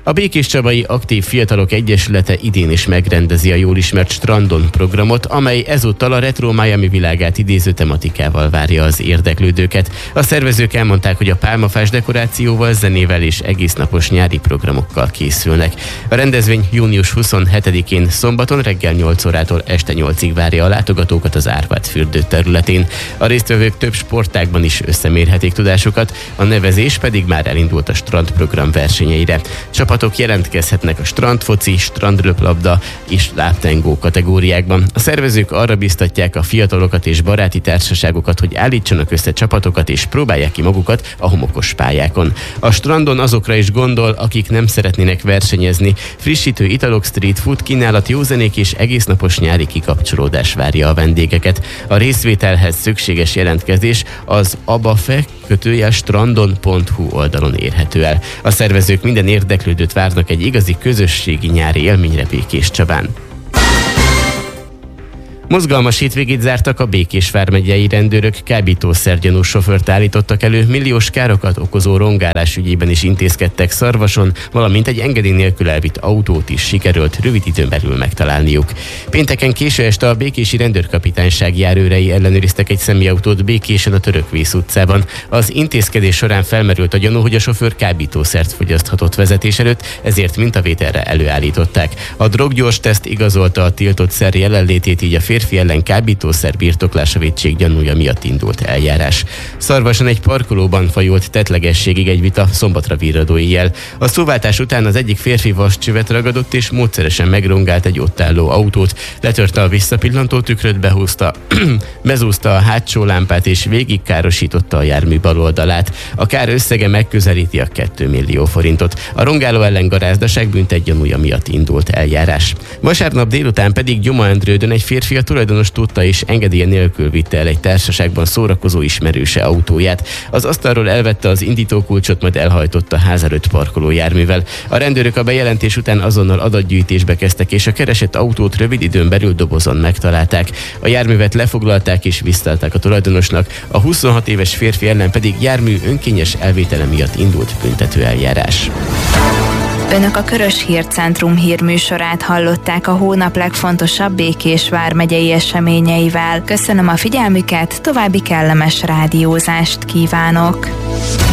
A Békéscsabai Aktív Fiatalok Egyesülete idén is megrendezi a jól ismert Strandon programot, amely ezúttal a Retro Miami világát idéző tematikával várja az érdeklődőket. A szervezők elmondták, hogy a pálmafás dekorációval, zenével és egésznapos nyári programokkal készülnek. A rendezvény június 27-én szombaton reggel 8 órától este 8-ig várja a látogatókat az Árpád fürdő területén. A résztvevők több sportágban is összemérhetik tudásukat, a nevezés pedig már elindult a strandprogram versenyeire. Csapatok jelentkezhetnek a strandfoci, strandröplabda és lábtengó kategóriákban. A szervezők arra biztatják a fiatalokat és baráti társaságokat, hogy állítsanak össze csapatokat és próbálják ki magukat a homokos pályákon. A strandon azokra is gondol, akik nem szeretnének versenyezni. Frissítő italok, street food kínálat, józenék és egésznapos nyári kikapcsolódás várja a vendégeket. A részvételhez szükséges jelentkezés az abafe-strandon.hu oldalon érhető el. A szervezők minden érdeklődőt várnak egy igazi közösségi nyári élményre Békéscsabán. Mozgalmas hétvégét zártak a Békés vármegyei rendőrök, kábítószergyanús sofőrt állítottak elő, milliós károkat okozó rongálás ügyében is intézkedtek Szarvason, valamint egy engedély nélkül elvitt autót is sikerült rövid időn belül megtalálniuk. Pénteken késő este a békési rendőrkapitányság járőrei ellenőriztek egy személyautót Békésen a Törökvész utcában. Az intézkedés során felmerült a gyanú, hogy a sofőr kábítószert fogyaszthatott vezetés előtt, ezért mintavételre előállították. A droggyors teszt igazolta a tiltott szer jelenlétét, így a férfi ellen kábítószer birtoklása vétség gyanúja miatt indult eljárás. Szarvason egy parkolóban fajult tettlegességig egy vita szombatra virradó éjjel. A szóváltás után az egyik férfi vascsövet ragadott és módszeresen megrongált egy ott álló autót, letörte a visszapillantó tükröt, bezúzta a hátsó lámpát és végigkárosította a jármű bal oldalát. A kár összege megközelíti a 2 millió forintot. A rongáló ellen garázdaság büntetgyanúja miatt indult eljárás. Vasárnap délután pedig Gyoma-Endrődön egy férfi a tulajdonos tudta és engedélye nélkül vitte el egy társaságban szórakozó ismerőse autóját. Az asztalról elvette az indítókulcsot, majd elhajtott a ház előtt parkoló járművel. A rendőrök a bejelentés után azonnal adatgyűjtésbe kezdtek, és a keresett autót rövid időn belül dobozon megtalálták. A járművet lefoglalták és visszaadták a tulajdonosnak, a 26 éves férfi ellen pedig jármű önkényes elvétele miatt indult büntetőeljárás. Önök a Körös Hírcentrum hírműsorát hallották a hónap legfontosabb Békés vármegyei eseményeivel. Köszönöm a figyelmüket, további kellemes rádiózást kívánok!